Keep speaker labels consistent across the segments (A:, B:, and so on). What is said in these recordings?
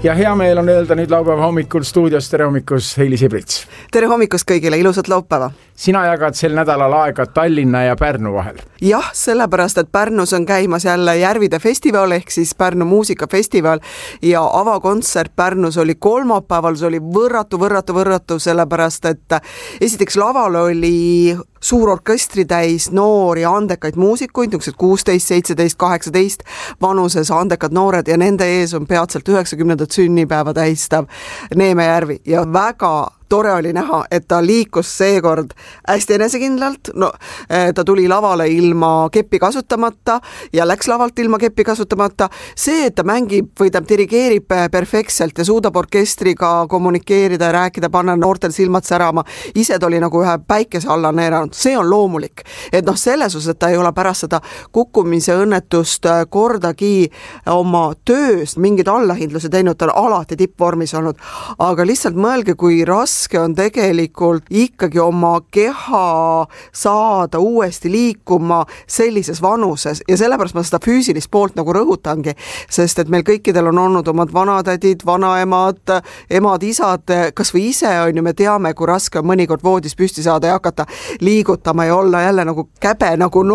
A: Ja hea meel on öelda nüüd laupäeva hommikul stuudios tere hommikus Heili Sibrits.
B: Tere hommikust kõigile, ilusat laupäeva.
A: Sina jagad sel nädalal aega Tallinna ja Pärnu vahel.
B: Jah, sellepärast, et Pärnus on käimas jälle Järvide festival ehk siis Pärnu muusikafestival ja avakontsert Pärnus oli kolmapäeval, see oli võrratu, sellepärast, et esiteks laval oli suur orkestri täis noori andekaid muusikuid, niisugused 16, 17, 18 vanuses andekad noored ja nende ees on peatselt 90. sünnipäeva tähistav Neeme Järvi ja väga tore oli näha, et ta liikus seekord hästi enesekindlalt, ta tuli lavale ilma keppi kasutamata ja läks lavalt ilma keppi kasutamata. See, et ta mängib või ta dirigeerib perfektselt ja suudab orkestriga kommunikeerida ja rääkida, panna noortel silmad särama, ise ta oli nagu ühe päikese alla neeranud, see on loomulik. Et selles osas, et ta ei ole pärast seda kukkumise õnnetust kordagi oma töös mingid allahindluse teinud, ta on alati tippvormis olnud, aga lihtsalt mõelge, kui raske on tegelikult ikkagi oma keha saada uuesti liikuma sellises vanuses ja sellepärast ma seda füüsilist poolt nagu rõhutangi, sest et meil kõikidel on olnud omad vanatädid, vanaemad, emad, isad, kas või ise on ju, me teame, kui raske on mõnikord voodis püsti saada ja hakata liigutama ja olla jälle nagu käbe, nagu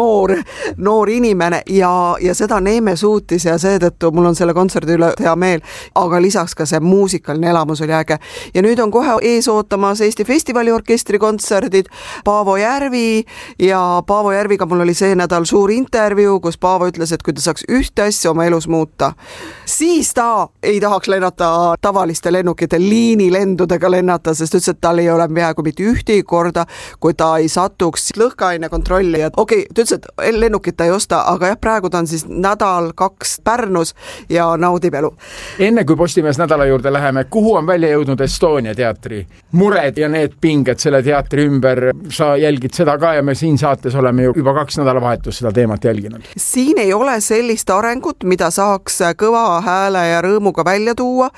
B: noor inimene ja seda Neeme suutis ja seetõttu mul on selle kontserdi üle hea meel, aga lisaks ka see muusikaline elamus oli äge ja nüüd on kohe ees ootamas Eesti festivaliorkestri kontserdid, Paavo Järvi ja Paavo Järviga mul oli see nädal suur intervjuu, kus Paavo ütles, et kui ta saaks ühte asja oma elus muuta, siis ta ei tahaks lennata tavaliste lennukite liinilendudega lennata, sest ütles, et tal ei ole peaaegu mitte ühtegi korda, kui ta ei satuks lõhkeaine kontrolli ja ta ütles, et lennukit ta ei osta, aga jah, praegu ta on siis nädal 2 Pärnus ja naudib elu.
A: Enne kui Postimees nädala juurde läheme, kuhu on välja jõudnud Estonia teatri mured ja need pinged selle teatri ümber, sa jälgid seda ka ja me siin saates oleme ju juba 2 nädalavahetust seda teemat jälginud.
B: Siin ei ole sellist arengut, mida saaks kõva hääle ja rõõmuga välja tuua.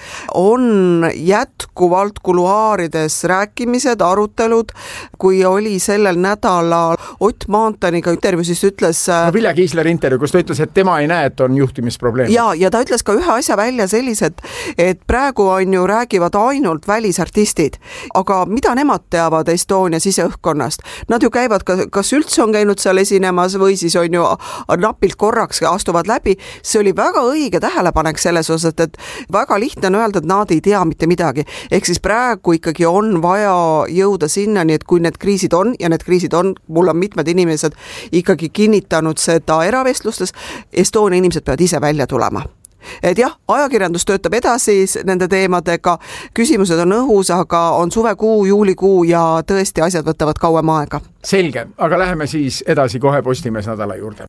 B: On jätkuvalt kuluaarides rääkimised, arutelud, kui oli sellel nädalal Ott Maantaniga intervjuu, siis ütles...
A: Vilja Kiisler intervjuu, kus ta ütles, et tema ei näe, et on juhtimisprobleem.
B: Ja ta ütles ka ühe asja välja sellised, et praegu on ju räägivad ainult välisartistid, aga mida nemad teavad Estonia siseõhkkonnast? Nad ju käivad, kas üldse on käinud seal esinemas või siis on ju napilt korraks astuvad läbi. See oli väga õige tähelepanek selles osas, et väga lihtne on öelda, et nad ei tea mitte midagi. Ehk siis praegu ikkagi on vaja jõuda sinnani, et kui need kriisid on, ja need kriisid on, mul on mitmed inimesed ikkagi kinnitanud seda eravestlustes, Estonia inimesed peavad ise välja tulema. Et jah, ajakirjandus töötab edasi nende teemadega, küsimused on õhus, aga on suvekuu, juulikuu ja tõesti asjad võtavad kauem aega.
A: Selge, aga läheme siis edasi kohe Postimees nädala juurde.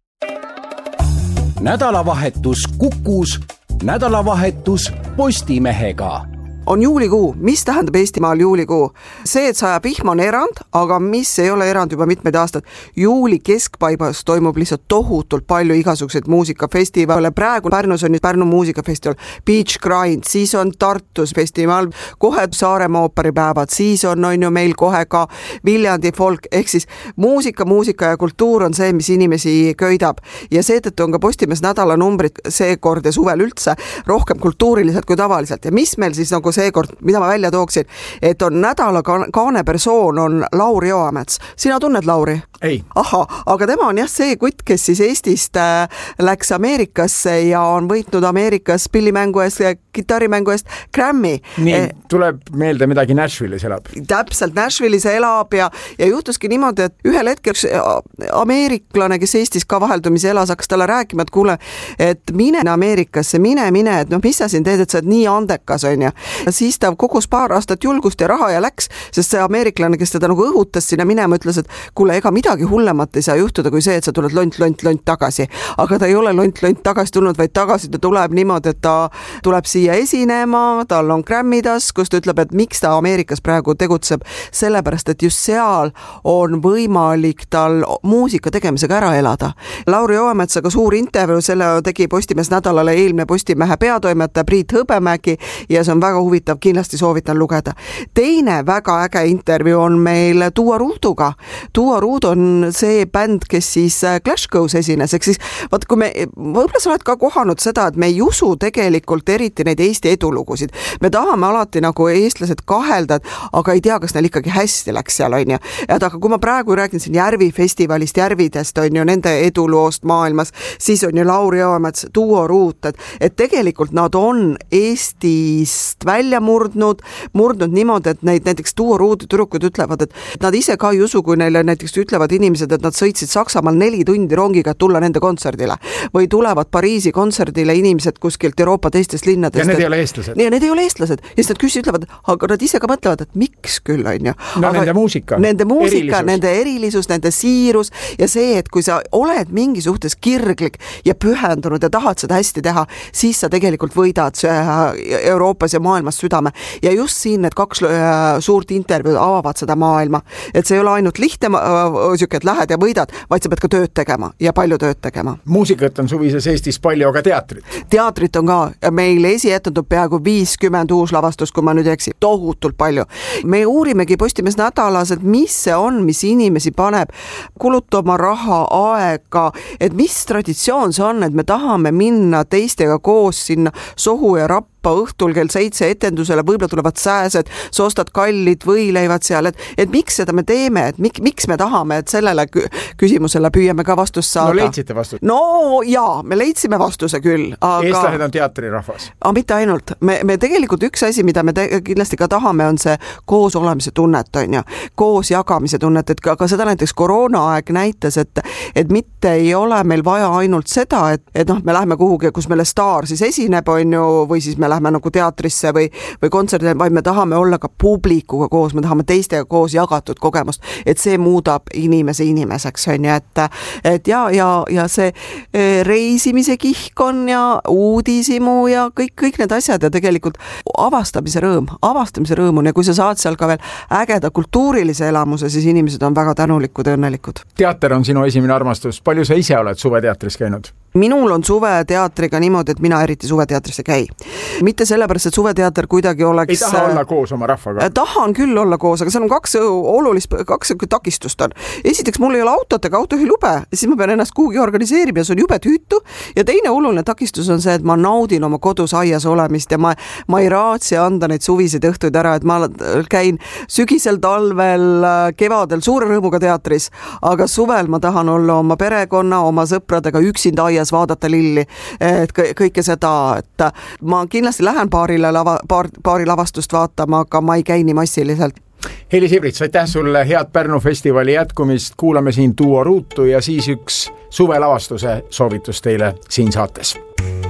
C: Nädalavahetus Kukus, nädalavahetus Postimehega.
B: On juulikuu. Mis tähendab Eestimaal juulikuu? See, et sajab vihma on erand, aga mis ei ole erand juba mitmeid aastaid. Juuli keskpaibas toimub lihtsalt tohutult palju igasuguseid muusikafestivale. Praegu Pärnus on nüüd Pärnu muusikafestival, Beach Grind, siis on Tartus festival, kohe Saaremaa ooperipäevad, siis on ju meil kohe ka Viljandi folk, ehk siis muusika ja kultuur on see, mis inimesi köidab. Ja seetõttu on ka Postimees nädala numbrid seekord ja suvel üldse rohkem kultuuriliselt kui tavaliselt. Ja mis meil siis nagu seekord, mida ma välja tooksin, et on nädala kaane persoon on Lauri Joamets. Sina tunned Lauri?
A: Ei.
B: Aha, aga tema on jah see kutt, kes siis Eestist läks Ameerikasse ja on võitnud Ameerikas pillimängu eest, kitarrimängu eest Grammy.
A: Nii, tuleb meelde midagi Nashville'is elab.
B: Täpselt, Nashville'is elab ja juhtuski niimoodi, et ühel hetkel ameeriklane, kes Eestis ka vaheldumise elas, hakkas talle rääkima, et kuule, et mine Ameerikasse, mine, et mis sa siin teed, et sa oled nii andekas, on ju. Siis ta kogus paar aastat julgust ja raha ja läks, sest see ameeriklane, kes teda nagu õhutas sinna minema, ütles, et kuule, ega midagi hullemat ei saa juhtuda kui see, et sa tuled lont tagasi. Aga ta ei ole lont tagasi tulnud, vaid tagasi ta tuleb niimoodi, et ta tuleb siia esinema, tal on Grammy taskus, ta ütleb, et miks ta Ameerikas praegu tegutseb, sellepärast, et just seal on võimalik tal muusika tegemisega ära elada. Lauri Joametsaga suur intervjuu, selle tegi Postimees nädalale eelmine Postimehe peatoimetaja Priit Hõbemägi ja see on väga huvitav, kindlasti soovitan lugeda. Teine väga äge intervjuu on meil Tuua Ruuduga. Tuua Ruud on see bänd, kes siis Clash Goes esines, ehk siis vaat kui me, võib-olla sa oled ka kohanud seda, et me ei usu tegelikult eriti neid Eesti edulugusid. Me tahame alati nagu eestlased kahelda, aga ei tea, kas neil ikkagi hästi läks seal, on ju. Aga kui ma praegu räägin siin Järvi festivalist, Järvidest, on ju, nende eduloost maailmas, siis on ju Lauri Aamets, Duo Ruut, et tegelikult nad on Eestist välja murdnud niimoodi, et neid näiteks Duo Ruuti tüdrukud ütlevad, et nad ise ka ei usu, kui neile näiteks ütlevad inimesed, et nad sõitsid Saksamaal 4 tundi rongiga, et tulla nende kontserdile või tulevad Pariisi kontserdile inimesed kuskilt Euroopa teistest linnadest.
A: Ja need ei ole eestlased.
B: Ja need ei ole eestlased. Ja siis nad ütlevad, aga nad ise ka mõtlevad, et miks küll, on ju.
A: No aga nende muusika,
B: nende erilisus, nende siirus ja see, et kui sa oled mingi suhtes kirglik ja pühendunud ja tahad seda hästi teha, siis sa tegelikult võidad Euroopas ja maailmas südame. Ja just siin need 2 suurt intervjuud avavad seda maailma. Et see ei ole ainult lihtne, et lähed ja võidad, vaid sa pead ka tööd tegema ja palju tööd tegema.
A: Muusikat on suvises Eestis palju, aga teatrit?
B: Teatrit on ka. Meil esietendub peaaegu 50 uuslavastust, kui ma nüüd eksi. Tohutult palju. Me uurimegi Postimees nädalas, et mis see on, mis inimesi paneb kulutama raha, aega, et mis traditsioon see on, et me tahame minna teistega koos sinna Sohu ja Rappa õhtul kell 7 etendusele, võib-olla tulevad sääsed, sa ostad kallid võileivad seal, et miks seda me teeme, et miks me tahame, et sellele küsimusele püüame ka vastust saada.
A: No leidsite vastust?
B: No jaa, me leidsime vastuse küll. Aga
A: eestlased on teatrirahvas?
B: Aga mitte ainult. Me tegelikult üks asi, mida me kindlasti ka tahame, on see koos olemise tunnet, on ju. Koos jagamise tunnet, et ka seda näiteks koroonaaeg näitas, et mitte ei ole meil vaja ainult seda, et me läheme kuhugi, kus meile staar siis esineb, on ju, või siis me lähme nagu teatrisse või kontserdile, vaid me tahame olla ka publikuga koos, me tahame teistega koos jagatud kogemust, et see muudab inimese inimeseks, on ju, et ja see reisimise kihk on ja uudisimu ja kõik need asjad ja tegelikult avastamise rõõm on ja kui sa saad seal ka veel ägeda kultuurilise elamuse, siis inimesed on väga tänulikud ja õnnelikud.
A: Teater on sinu esimene armastus. Palju sa ise oled suveteatris käinud?
B: Minul on suveteatriga niimoodi, et mina eriti suveteatrisse käi. Mitte sellepärast, et suveteater kuidagi oleks...
A: Ei taha olla koos oma rahvaga?
B: Tahan küll olla koos, aga seal on 2 takistust on. Esiteks, mul ei ole autot ega autojuhilube, siis ma pean ennast kuhugi organiseerima ja see on jube tüütu. Ja teine oluline takistus on see, et ma naudin oma kodus aias olemist ja ma ei raatsi anda neid suviseid õhtuid ära, et ma käin sügisel, talvel, kevadel suure rõõmuga teatris, aga suvel ma tahan olla oma perekonna, oma sõpradega üksinda aias vaadata lilli, et kõike seda, et ma kindlasti lähen paari lavastust vaatama, aga ma ei käi nii massiliselt.
A: Heli Sibrits, aitäh sulle, head Pärnu festivali jätkumist, kuulame siin Duo Ruutu ja siis üks suvelavastuse soovitus teile siin saates.